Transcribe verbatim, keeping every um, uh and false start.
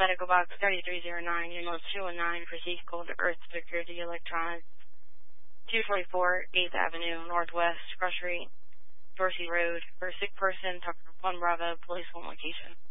Medical Box thirty-three oh nine, Unit two one nine, proceed call to Earth Security Electronics, two twenty-four eighth Avenue, Northwest, Cross Street, Dorsey Road, for a sick person, Tucker one Bravo, police one location.